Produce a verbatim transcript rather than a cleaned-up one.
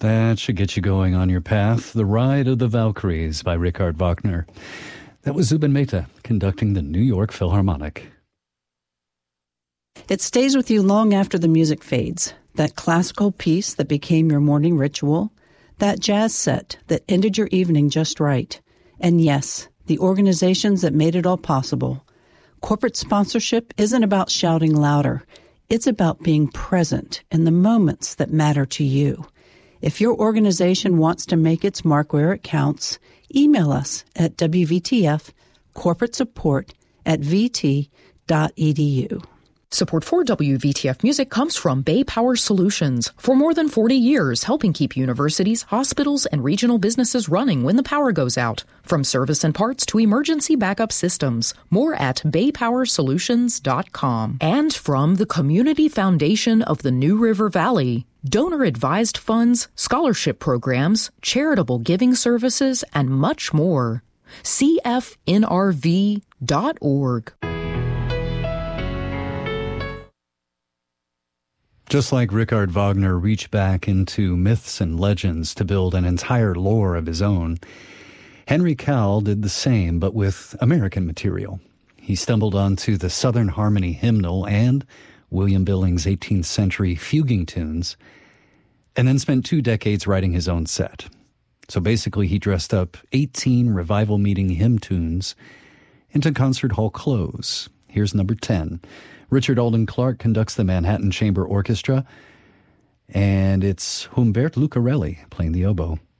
That should get you going on your path. The Ride of the Valkyries by Richard Wagner. That was Zubin Mehta conducting the New York Philharmonic. It stays with you long after the music fades. That classical piece that became your morning ritual. That jazz set that ended your evening just right. And yes, the organizations that made it all possible. Corporate sponsorship isn't about shouting louder. It's about being present in the moments that matter to you. If your organization wants to make its mark where it counts, email us at W V T F corporate support at v t dot e d u. Support for W V T F Music comes from Bay Power Solutions. For more than forty years, helping keep universities, hospitals, and regional businesses running when the power goes out. From service and parts to emergency backup systems. More at bay power solutions dot com. And from the Community Foundation of the New River Valley. Donor-advised funds, scholarship programs, charitable giving services, and much more. c f n r v dot org. Just like Richard Wagner reached back into myths and legends to build an entire lore of his own, Henry Cowell did the same, but with American material. He stumbled onto the Southern Harmony hymnal and William Billings' eighteenth century fuguing tunes, and then spent two decades writing his own set. So basically he dressed up eighteen revival meeting hymn tunes into concert hall clothes. Here's number ten. Richard Alden Clark conducts the Manhattan Chamber Orchestra, and it's Humbert Lucarelli playing the oboe.